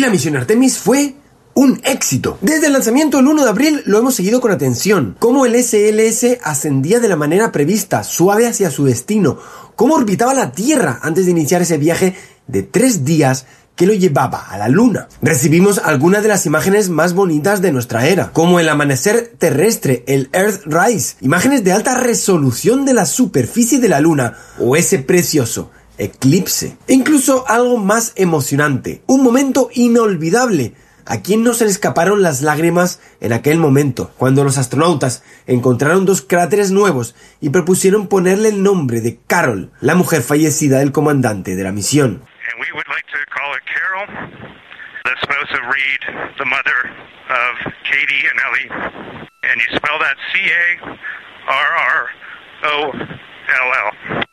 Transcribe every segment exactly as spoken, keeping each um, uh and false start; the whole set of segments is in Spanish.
la misión Artemis fue un éxito. Desde el lanzamiento el uno de abril lo hemos seguido con atención. Cómo el ese ele ese ascendía de la manera prevista, suave hacia su destino. Cómo orbitaba la Tierra antes de iniciar ese viaje de tres días que lo llevaba a la Luna. Recibimos algunas de las imágenes más bonitas de nuestra era, como el amanecer terrestre, el Earthrise, imágenes de alta resolución de la superficie de la Luna, o ese precioso eclipse. E incluso algo más emocionante, un momento inolvidable. ¿A quién no se le escaparon las lágrimas en aquel momento, cuando los astronautas encontraron dos cráteres nuevos y propusieron ponerle el nombre de Carol, la mujer fallecida del comandante de la misión? And we would like to call it Carol, the spouse of Reed, the mother of Katie and Ellie. And you spell that C A R R O L L.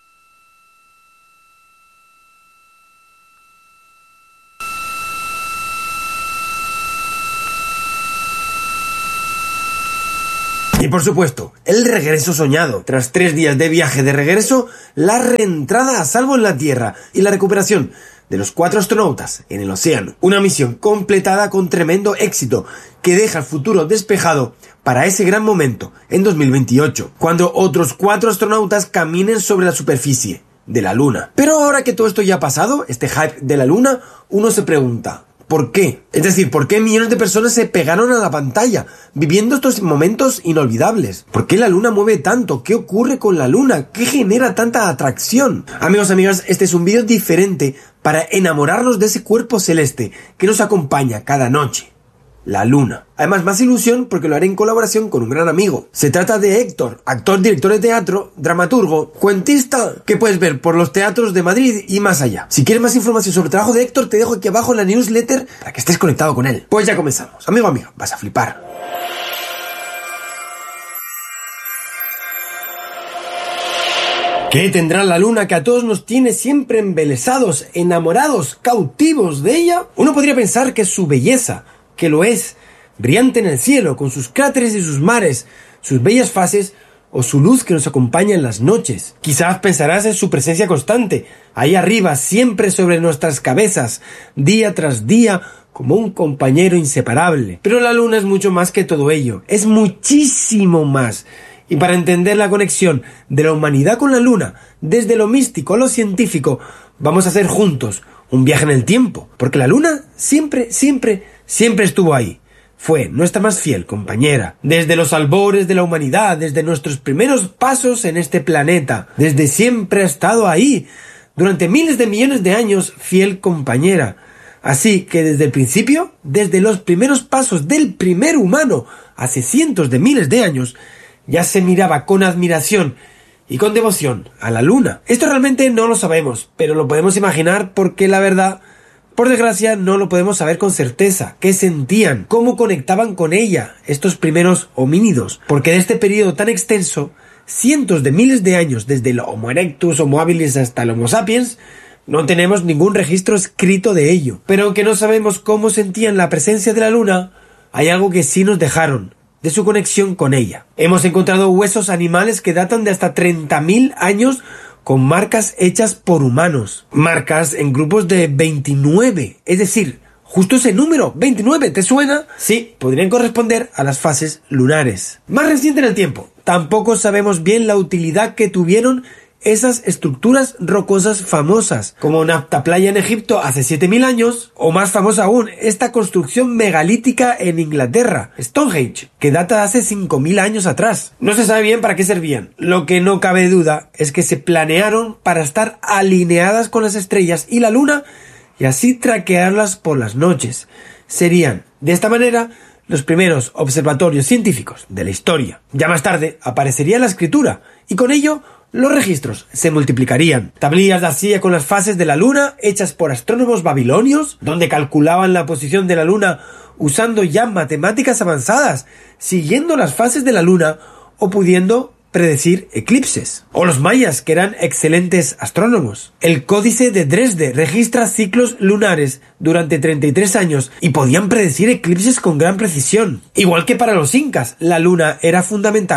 Y por supuesto, el regreso soñado. Tras tres días de viaje de regreso, la reentrada a salvo en la Tierra y la recuperación de los cuatro astronautas en el océano. Una misión completada con tremendo éxito que deja el futuro despejado para ese gran momento en dos mil veintiocho, cuando otros cuatro astronautas caminen sobre la superficie de la Luna. Pero ahora que todo esto ya ha pasado, este hype de la Luna, uno se pregunta: ¿por qué? Es decir, ¿por qué millones de personas se pegaron a la pantalla viviendo estos momentos inolvidables? ¿Por qué la Luna mueve tanto? ¿Qué ocurre con la Luna? ¿Qué genera tanta atracción? Amigos, amigas, este es un vídeo diferente para enamorarnos de ese cuerpo celeste que nos acompaña cada noche. La Luna. Además, más ilusión porque lo haré en colaboración con un gran amigo. Se trata de Héctor, actor, director de teatro, dramaturgo, cuentista, que puedes ver por los teatros de Madrid y más allá. Si quieres más información sobre el trabajo de Héctor, te dejo aquí abajo en la newsletter para que estés conectado con él. Pues ya comenzamos. Amigo, amiga, vas a flipar. ¿Qué tendrá la Luna que a todos nos tiene siempre embelesados, enamorados, cautivos de ella? Uno podría pensar que es su belleza, que lo es, brillante en el cielo, con sus cráteres y sus mares, sus bellas fases, o su luz que nos acompaña en las noches. Quizás pensarás en su presencia constante, ahí arriba, siempre sobre nuestras cabezas, día tras día, como un compañero inseparable. Pero la Luna es mucho más que todo ello, es muchísimo más. Y para entender la conexión de la humanidad con la Luna, desde lo místico a lo científico, vamos a hacer juntos un viaje en el tiempo, porque la Luna siempre, siempre, siempre estuvo ahí. Fue nuestra más fiel compañera. Desde los albores de la humanidad, desde nuestros primeros pasos en este planeta, desde siempre ha estado ahí. Durante miles de millones de años, fiel compañera. Así que desde el principio, desde los primeros pasos del primer humano, hace cientos de miles de años, ya se miraba con admiración y con devoción a la Luna. Esto realmente no lo sabemos, pero lo podemos imaginar porque la verdad, por desgracia, no lo podemos saber con certeza. ¿Qué sentían? ¿Cómo conectaban con ella estos primeros homínidos? Porque de este periodo tan extenso, cientos de miles de años, desde el Homo erectus, Homo habilis hasta el Homo sapiens, no tenemos ningún registro escrito de ello. Pero aunque no sabemos cómo sentían la presencia de la Luna, hay algo que sí nos dejaron de su conexión con ella. Hemos encontrado huesos animales que datan de hasta treinta mil años con marcas hechas por humanos. Marcas en grupos de veintinueve, es decir, justo ese número, veintinueve, ¿te suena? Sí, podrían corresponder a las fases lunares. Más reciente en el tiempo, tampoco sabemos bien la utilidad que tuvieron esas estructuras rocosas famosas, como Napta Playa en Egipto hace siete mil años, o más famosa aún, esta construcción megalítica en Inglaterra, Stonehenge, que data de hace cinco mil años atrás. No se sabe bien para qué servían. Lo que no cabe duda es que se planearon para estar alineadas con las estrellas y la Luna y así traquearlas por las noches. Serían, de esta manera, los primeros observatorios científicos de la historia. Ya más tarde aparecería la escritura y con ello los registros se multiplicarían. Tablillas de arcilla con las fases de la Luna hechas por astrónomos babilonios, donde calculaban la posición de la Luna usando ya matemáticas avanzadas, siguiendo las fases de la Luna o pudiendo predecir eclipses. O los mayas, que eran excelentes astrónomos. El Códice de Dresde registra ciclos lunares durante treinta y tres años y podían predecir eclipses con gran precisión. Igual que para los incas, la Luna era fundamental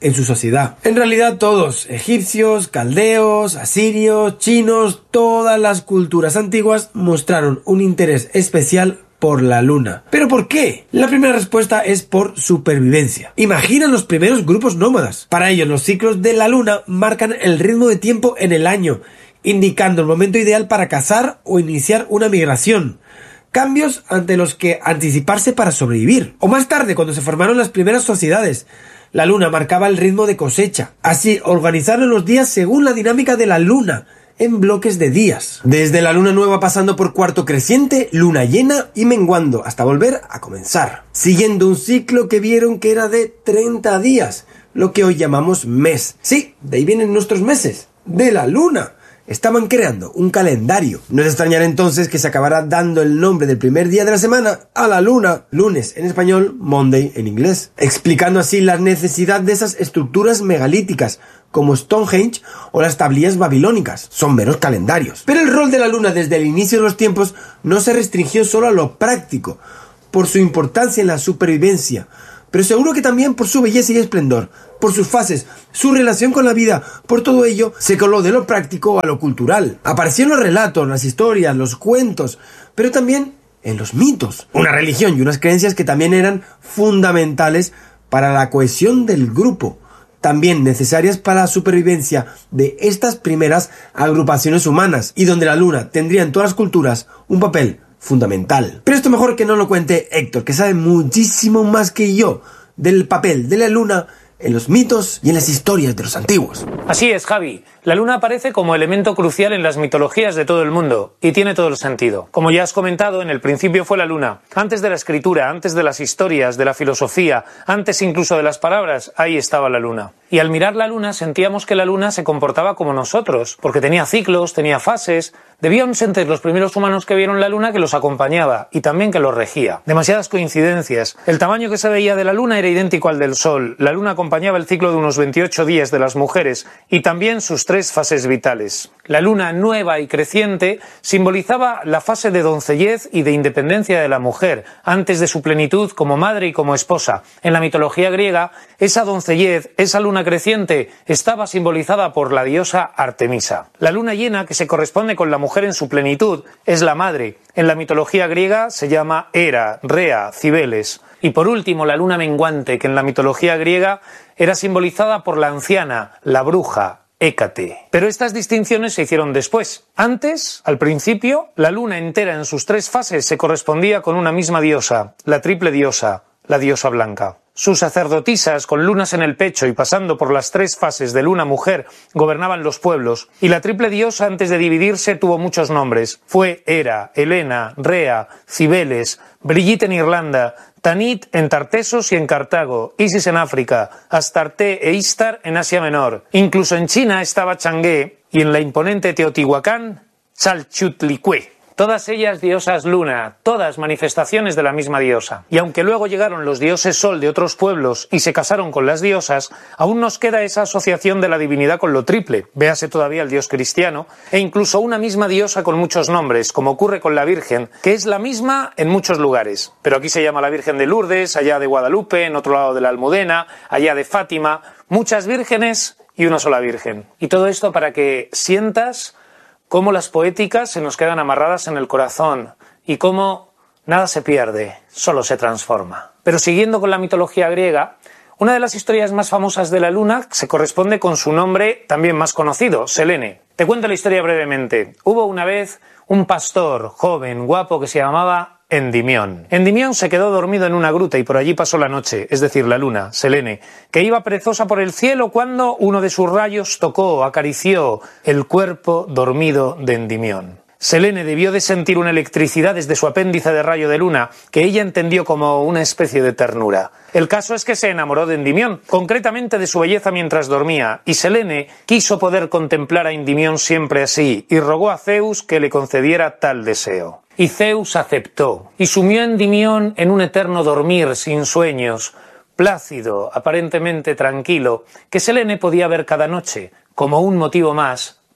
en su sociedad. En realidad todos, egipcios, caldeos, asirios, chinos, todas las culturas antiguas mostraron un interés especial por la luna. ¿Pero por qué? La primera respuesta es por supervivencia. Imagina los primeros grupos nómadas. Para ellos los ciclos de la luna marcan el ritmo de tiempo en el año, indicando el momento ideal para cazar o iniciar una migración. Cambios ante los que anticiparse para sobrevivir. O más tarde, cuando se formaron las primeras sociedades, la luna marcaba el ritmo de cosecha. Así organizaron los días según la dinámica de la luna, en bloques de días. Desde la luna nueva pasando por cuarto creciente, luna llena y menguando hasta volver a comenzar. Siguiendo un ciclo que vieron que era de treinta días, lo que hoy llamamos mes. Sí, de ahí vienen nuestros meses, de la luna. Estaban creando un calendario. No es extrañar entonces que se acabara dando el nombre del primer día de la semana a la luna, lunes en español, Monday en inglés, explicando así la necesidad de esas estructuras megalíticas como Stonehenge o las tablillas babilónicas. Son meros calendarios. Pero el rol de la luna desde el inicio de los tiempos no se restringió solo a lo práctico, por su importancia en la supervivencia, pero seguro que también por su belleza y esplendor, por sus fases, su relación con la vida. Por todo ello, se coló de lo práctico a lo cultural. Apareció en los relatos, las historias, los cuentos, pero también en los mitos. Una religión y unas creencias que también eran fundamentales para la cohesión del grupo, también necesarias para la supervivencia de estas primeras agrupaciones humanas, y donde la luna tendría en todas las culturas un papel fundamental. Pero esto mejor que no lo cuente Héctor, que sabe muchísimo más que yo del papel de la luna en los mitos y en las historias de los antiguos. Así es, Javi. La luna aparece como elemento crucial en las mitologías de todo el mundo, y tiene todo el sentido. Como ya has comentado, en el principio fue la luna. Antes de la escritura, antes de las historias, de la filosofía, antes incluso de las palabras, ahí estaba la luna. Y al mirar la luna sentíamos que la luna se comportaba como nosotros, porque tenía ciclos, tenía fases. Debían sentir los primeros humanos que vieron la luna que los acompañaba y también que los regía. Demasiadas coincidencias. El tamaño que se veía de la luna era idéntico al del sol. La luna acompañaba el ciclo de unos veintiocho días de las mujeres y también sus tres fases vitales. La luna nueva y creciente simbolizaba la fase de doncellez y de independencia de la mujer, antes de su plenitud como madre y como esposa. En la mitología griega, esa doncellez, esa luna creciente, estaba simbolizada por la diosa Artemisa. La luna llena, que se corresponde con la mujer en su plenitud, es la madre. En la mitología griega se llama Hera, Rea, Cibeles. Y por último, la luna menguante, que en la mitología griega era simbolizada por la anciana, la bruja, Hécate. Pero estas distinciones se hicieron después. Antes, al principio, la luna entera en sus tres fases se correspondía con una misma diosa, la triple diosa, la diosa blanca. Sus sacerdotisas, con lunas en el pecho y pasando por las tres fases de luna-mujer, gobernaban los pueblos, y la triple diosa, antes de dividirse, tuvo muchos nombres. Fue Hera, Helena, Rea, Cibeles, Brigitte en Irlanda, Tanit en Tartesos y en Cartago, Isis en África, Astarte e Istar en Asia Menor. Incluso en China estaba Chang'e y en la imponente Teotihuacán, Chalchutlicue. Todas ellas diosas luna, todas manifestaciones de la misma diosa. Y aunque luego llegaron los dioses sol de otros pueblos y se casaron con las diosas, aún nos queda esa asociación de la divinidad con lo triple, véase todavía el dios cristiano, e incluso una misma diosa con muchos nombres, como ocurre con la Virgen, que es la misma en muchos lugares. Pero aquí se llama la Virgen de Lourdes, allá de Guadalupe, en otro lado de la Almudena, allá de Fátima, muchas vírgenes y una sola virgen. Y todo esto para que sientas cómo las poéticas se nos quedan amarradas en el corazón y cómo nada se pierde, solo se transforma. Pero siguiendo con la mitología griega, una de las historias más famosas de la luna se corresponde con su nombre también más conocido, Selene. Te cuento la historia brevemente. Hubo una vez un pastor joven, guapo, que se llamaba Endimión. Endimión se quedó dormido en una gruta y por allí pasó la noche, es decir, la luna, Selene, que iba perezosa por el cielo cuando uno de sus rayos tocó, acarició el cuerpo dormido de Endimión. Selene debió de sentir una electricidad desde su apéndice de rayo de luna, que ella entendió como una especie de ternura. El caso es que se enamoró de Endimión, concretamente de su belleza mientras dormía, y Selene quiso poder contemplar a Endimión siempre así, y rogó a Zeus que le concediera tal deseo. Y Zeus aceptó, y sumió a Endimión en un eterno dormir sin sueños, plácido, aparentemente tranquilo, que Selene podía ver cada noche, como un motivo más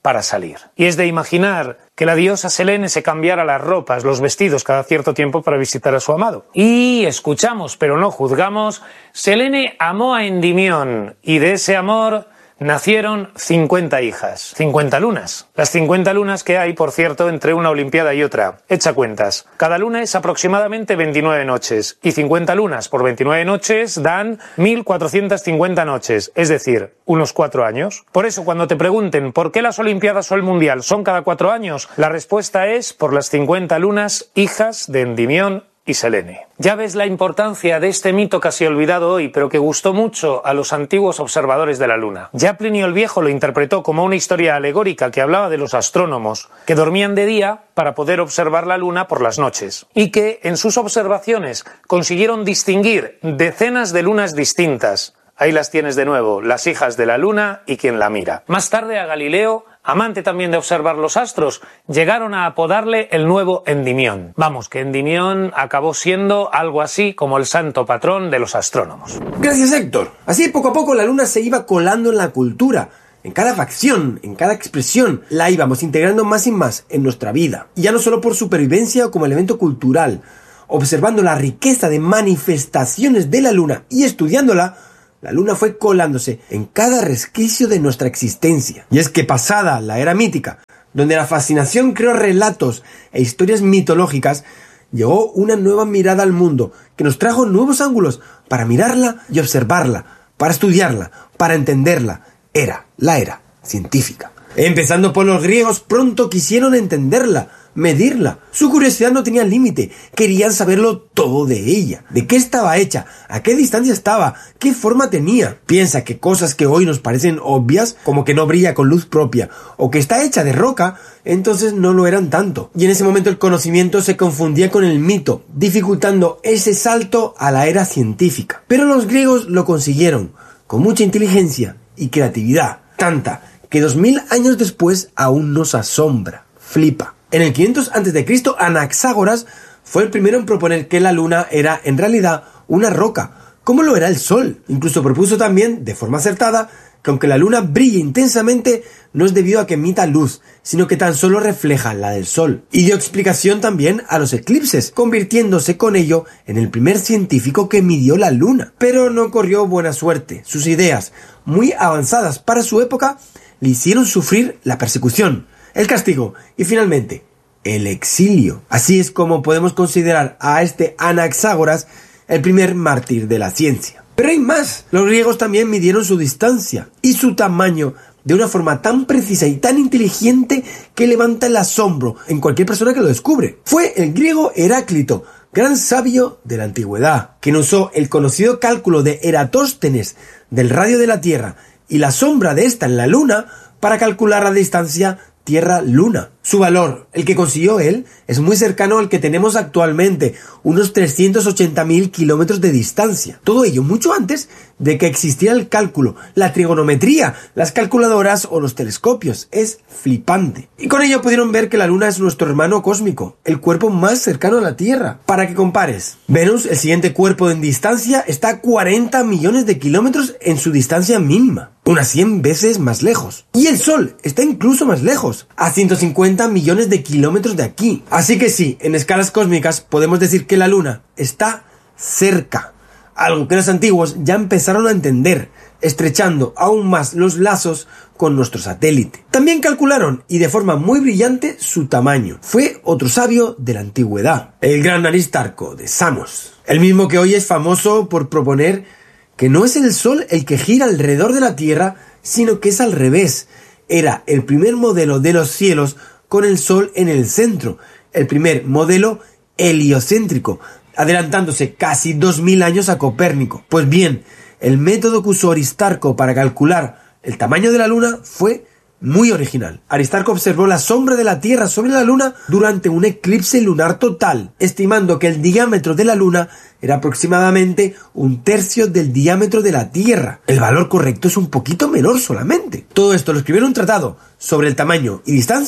para salir. Y es de imaginar que la diosa Selene se cambiara las ropas, los vestidos cada cierto tiempo para visitar a su amado. Y escuchamos, pero no juzgamos, Selene amó a Endimión y de ese amor nacieron cincuenta hijas, cincuenta lunas. Las cincuenta lunas que hay, por cierto, entre una olimpiada y otra. Echa cuentas. Cada luna es aproximadamente veintinueve noches. Y cincuenta lunas por veintinueve noches dan mil cuatrocientas cincuenta noches. Es decir, unos cuatro años. Por eso, cuando te pregunten ¿por qué las olimpiadas o el mundial son cada cuatro años? La respuesta es por las cincuenta lunas hijas de Endimión y Selene. Ya ves la importancia de este mito casi olvidado hoy, pero que gustó mucho a los antiguos observadores de la luna. Ya Plinio el Viejo lo interpretó como una historia alegórica que hablaba de los astrónomos, que dormían de día para poder observar la luna por las noches, y que en sus observaciones consiguieron distinguir decenas de lunas distintas. Ahí las tienes de nuevo, las hijas de la luna y quien la mira. Más tarde a Galileo, amante también de observar los astros, llegaron a apodarle el nuevo Endimión. Vamos, que Endimión acabó siendo algo así como el santo patrón de los astrónomos. Gracias, Héctor. Así, poco a poco, la luna se iba colando en la cultura. En cada facción, en cada expresión, la íbamos integrando más y más en nuestra vida. Y ya no solo por supervivencia o como elemento cultural. Observando la riqueza de manifestaciones de la luna y estudiándola, la luna fue colándose en cada resquicio de nuestra existencia. Y es que pasada la era mítica, donde la fascinación creó relatos e historias mitológicas, llegó una nueva mirada al mundo que nos trajo nuevos ángulos para mirarla y observarla, para estudiarla, para entenderla. Era la era científica. Empezando por los griegos, pronto quisieron entenderla, medirla. Su curiosidad no tenía límite, querían saberlo todo de ella, de qué estaba hecha, a qué distancia estaba, qué forma tenía. Piensa que cosas que hoy nos parecen obvias, como que no brilla con luz propia, o que está hecha de roca, entonces no lo eran tanto. Y en ese momento el conocimiento se confundía con el mito, dificultando ese salto a la era científica. Pero los griegos lo consiguieron, con mucha inteligencia y creatividad, tanta que dos mil años después aún nos asombra, flipa. En el quinientos antes de Cristo, Anaxágoras fue el primero en proponer que la luna era en realidad una roca, como lo era el sol. Incluso propuso también, de forma acertada, que aunque la luna brille intensamente, no es debido a que emita luz, sino que tan solo refleja la del sol. Y dio explicación también a los eclipses, convirtiéndose con ello en el primer científico que midió la luna. Pero no corrió buena suerte. Sus ideas, muy avanzadas para su época, le hicieron sufrir la persecución, el castigo y finalmente el exilio. Así es como podemos considerar a este Anaxágoras el primer mártir de la ciencia. Pero hay más. Los griegos también midieron su distancia y su tamaño de una forma tan precisa y tan inteligente que levanta el asombro en cualquier persona que lo descubre. Fue el griego Heráclito, gran sabio de la antigüedad, quien usó el conocido cálculo de Eratóstenes del radio de la Tierra y la sombra de esta en la Luna para calcular la distancia Tierra-Luna. Su valor, el que consiguió él, es muy cercano al que tenemos actualmente, unos trescientos ochenta mil kilómetros de distancia. Todo ello mucho antes de que existiera el cálculo, la trigonometría, las calculadoras o los telescopios. Es flipante. Y con ello pudieron ver que la Luna es nuestro hermano cósmico, el cuerpo más cercano a la Tierra. Para que compares, Venus, el siguiente cuerpo en distancia, está a cuarenta millones de kilómetros en su distancia mínima, unas cien veces más lejos. Y el Sol está incluso más lejos, a ciento cincuenta millones de kilómetros de aquí. Así que sí, en escalas cósmicas podemos decir que la Luna está cerca, algo que los antiguos ya empezaron a entender, estrechando aún más los lazos con nuestro satélite. También calcularon, y de forma muy brillante, su tamaño. Fue otro sabio de la antigüedad, el gran Aristarco de Samos, el mismo que hoy es famoso por proponer que no es el Sol el que gira alrededor de la Tierra, sino que es al revés. Era el primer modelo de los cielos con el Sol en el centro, el primer modelo heliocéntrico, adelantándose casi dos mil años a Copérnico. Pues bien, el método que usó Aristarco para calcular el tamaño de la Luna fue muy original. Aristarco observó la sombra de la Tierra sobre la Luna durante un eclipse lunar total, estimando que el diámetro de la Luna era aproximadamente un tercio del diámetro de la Tierra. El valor correcto es un poquito menor solamente. Todo esto lo escribió en un tratado sobre el tamaño y distancia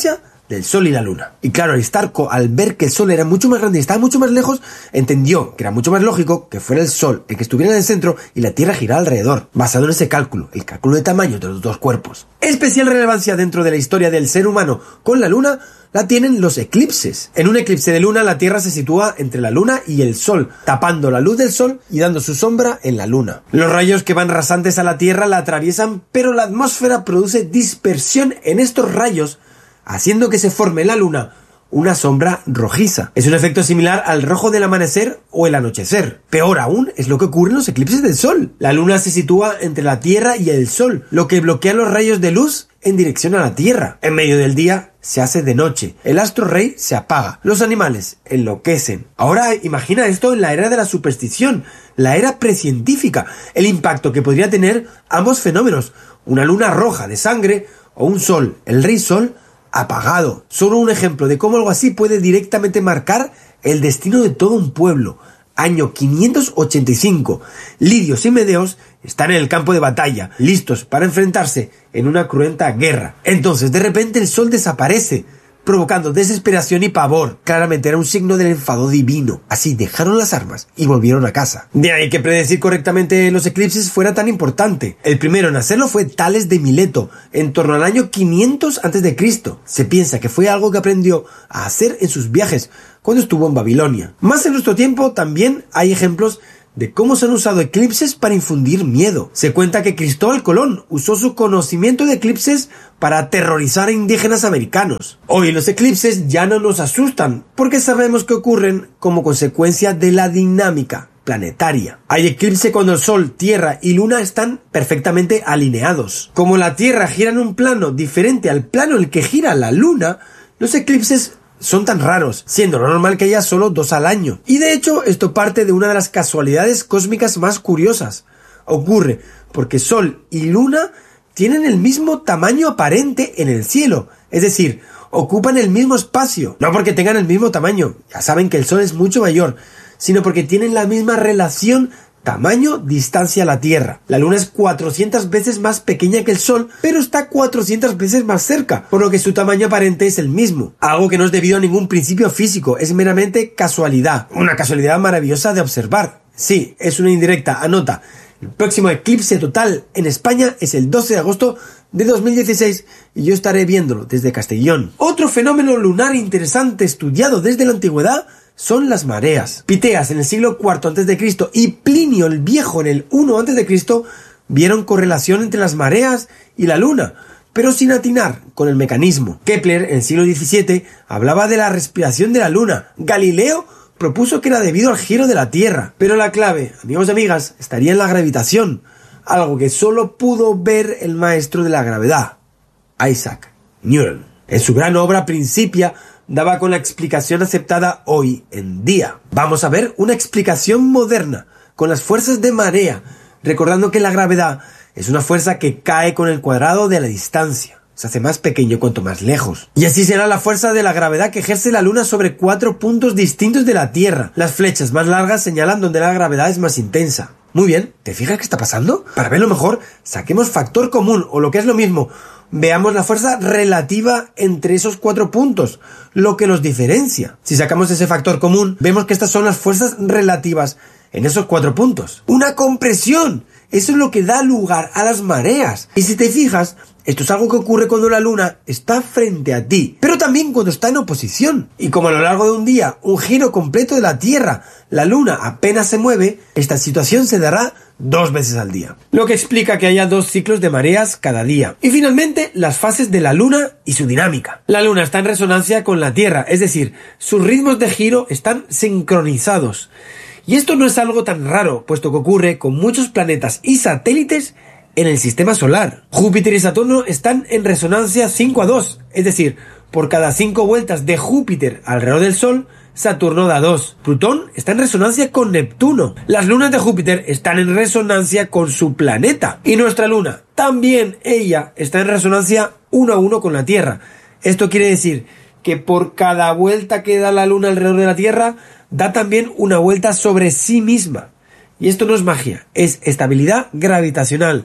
del Sol y la Luna. Y claro, Aristarco, al ver que el Sol era mucho más grande y estaba mucho más lejos, entendió que era mucho más lógico que fuera el Sol el que estuviera en el centro y la Tierra girara alrededor, basado en ese cálculo, el cálculo de tamaño de los dos cuerpos. Especial relevancia dentro de la historia del ser humano con la Luna la tienen los eclipses. En un eclipse de luna, la Tierra se sitúa entre la Luna y el Sol, tapando la luz del Sol y dando su sombra en la Luna. Los rayos que van rasantes a la Tierra la atraviesan, pero la atmósfera produce dispersión en estos rayos, haciendo que se forme en la Luna una sombra rojiza. Es un efecto similar al rojo del amanecer o el anochecer. Peor aún es lo que ocurre en los eclipses del Sol. La Luna se sitúa entre la Tierra y el Sol, lo que bloquea los rayos de luz en dirección a la Tierra. En medio del día se hace de noche. El astro rey se apaga. Los animales enloquecen. Ahora imagina esto en la era de la superstición, la era precientífica, el impacto que podría tener ambos fenómenos, una luna roja de sangre o un sol, el rey sol, apagado. Solo un ejemplo de cómo algo así puede directamente marcar el destino de todo un pueblo. Año quinientos ochenta y cinco. Lidios y medeos están en el campo de batalla, listos para enfrentarse en una cruenta guerra. Entonces, de repente, el sol desaparece, provocando desesperación y pavor. Claramente era un signo del enfado divino. Así dejaron las armas y volvieron a casa. De ahí que predecir correctamente los eclipses fuera tan importante. El primero en hacerlo fue Tales de Mileto, en torno al año quinientos antes de Cristo. Se piensa que fue algo que aprendió a hacer en sus viajes cuando estuvo en Babilonia. Más en nuestro tiempo también hay ejemplos de cómo se han usado eclipses para infundir miedo. Se cuenta que Cristóbal Colón usó su conocimiento de eclipses para aterrorizar a indígenas americanos. Hoy los eclipses ya no nos asustan, porque sabemos que ocurren como consecuencia de la dinámica planetaria. Hay eclipse cuando el Sol, Tierra y Luna están perfectamente alineados. Como la Tierra gira en un plano diferente al plano en el que gira la Luna, los eclipses son tan raros, siendo lo normal que haya solo dos al año. Y de hecho, esto parte de una de las casualidades cósmicas más curiosas. Ocurre porque Sol y Luna tienen el mismo tamaño aparente en el cielo, es decir, ocupan el mismo espacio. No porque tengan el mismo tamaño, ya saben que el Sol es mucho mayor, sino porque tienen la misma relación tamaño, distancia a la Tierra. La Luna es cuatrocientas veces más pequeña que el Sol, pero está cuatrocientas veces más cerca, por lo que su tamaño aparente es el mismo. Algo que no es debido a ningún principio físico, es meramente casualidad. Una casualidad maravillosa de observar. Sí, es una indirecta, anota. El próximo eclipse total en España es el doce de agosto de dos mil dieciséis y yo estaré viéndolo desde Castellón. Otro fenómeno lunar interesante estudiado desde la antigüedad son las mareas. Piteas en el siglo cuarto antes de Cristo y Plinio el Viejo en el primero antes de Cristo vieron correlación entre las mareas y la luna, pero sin atinar con el mecanismo. Kepler en el siglo diecisiete hablaba de la respiración de la luna. Galileo propuso que era debido al giro de la Tierra. Pero la clave, amigos y amigas, estaría en la gravitación, algo que solo pudo ver el maestro de la gravedad, Isaac Newton. En su gran obra Principia daba con la explicación aceptada hoy en día. Vamos a ver una explicación moderna con las fuerzas de marea, recordando que la gravedad es una fuerza que cae con el cuadrado de la distancia. Se hace más pequeño cuanto más lejos. Y así será la fuerza de la gravedad que ejerce la Luna sobre cuatro puntos distintos de la Tierra. Las flechas más largas señalan donde la gravedad es más intensa. Muy bien, ¿te fijas qué está pasando? Para verlo mejor, saquemos factor común, o lo que es lo mismo, veamos la fuerza relativa entre esos cuatro puntos, lo que los diferencia. Si sacamos ese factor común, vemos que estas son las fuerzas relativas en esos cuatro puntos. ¡Una compresión! Eso es lo que da lugar a las mareas. Y si te fijas, esto es algo que ocurre cuando la Luna está frente a ti, pero también cuando está en oposición. Y como a lo largo de un día, un giro completo de la Tierra, la Luna apenas se mueve, esta situación se dará dos veces al día. Lo que explica que haya dos ciclos de mareas cada día. Y finalmente, las fases de la Luna y su dinámica. La Luna está en resonancia con la Tierra, es decir, sus ritmos de giro están sincronizados. Y esto no es algo tan raro, puesto que ocurre con muchos planetas y satélites en el sistema solar. Júpiter y Saturno están en resonancia cinco a dos, es decir, por cada cinco vueltas de Júpiter alrededor del Sol, Saturno da dos. Plutón está en resonancia con Neptuno. Las lunas de Júpiter están en resonancia con su planeta. Y nuestra Luna, también ella, está en resonancia uno a uno con la Tierra. Esto quiere decir que por cada vuelta que da la Luna alrededor de la Tierra, da también una vuelta sobre sí misma. Y esto no es magia, es estabilidad gravitacional,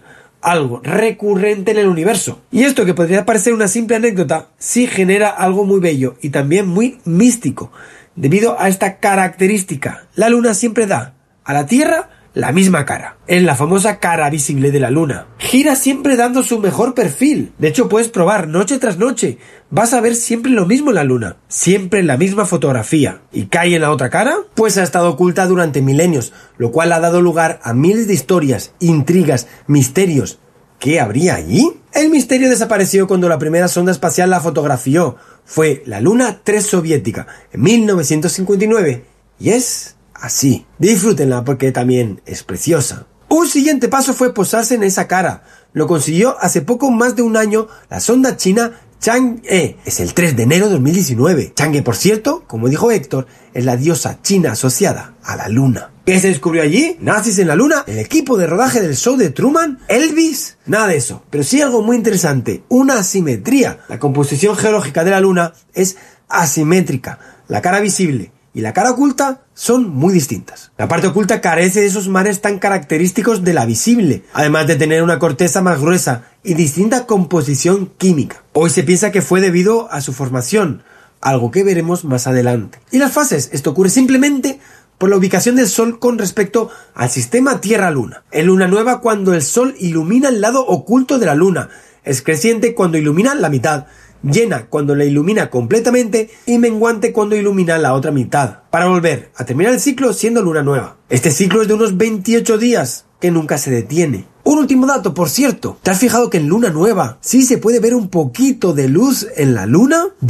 algo recurrente en el universo. Y esto, que podría parecer una simple anécdota, sí genera algo muy bello y también muy místico, debido a esta característica. La luna siempre da a la Tierra la misma cara. Es la famosa cara visible de la luna. Gira siempre dando su mejor perfil. De hecho, puedes probar noche tras noche. Vas a ver siempre lo mismo en la luna. Siempre la misma fotografía. ¿Y qué hay en la otra cara? Pues ha estado oculta durante milenios, lo cual ha dado lugar a miles de historias, intrigas, misterios. ¿Qué habría allí? El misterio desapareció cuando la primera sonda espacial la fotografió. Fue la Luna tres soviética en mil novecientos cincuenta y nueve. Y es así. Disfrútenla porque también es preciosa. Un siguiente paso fue posarse en esa cara. Lo consiguió hace poco más de un año la sonda china Chang'e. Es el tres de enero de dos mil diecinueve. Chang'e, por cierto, como dijo Héctor, es la diosa china asociada a la luna. ¿Qué se descubrió allí? ¿Nazis en la luna? ¿El equipo de rodaje del show de Truman? ¿Elvis? Nada de eso. Pero sí algo muy interesante. Una asimetría. La composición geológica de la luna es asimétrica. La cara visible y la cara oculta son muy distintas. La parte oculta carece de esos mares tan característicos de la visible, además de tener una corteza más gruesa y distinta composición química. Hoy se piensa que fue debido a su formación, algo que veremos más adelante. ¿Y las fases? Esto ocurre simplemente por la ubicación del Sol con respecto al sistema Tierra-Luna. En luna nueva, cuando el Sol ilumina el lado oculto de la Luna, es creciente cuando ilumina la mitad, llena cuando la ilumina completamente y menguante cuando ilumina la otra mitad, para volver a terminar el ciclo siendo luna nueva. Este ciclo es de unos veintiocho días, que nunca se detiene. Un último dato, por cierto. ¿Te has fijado que en luna nueva sí se puede ver un poquito de luz en la luna?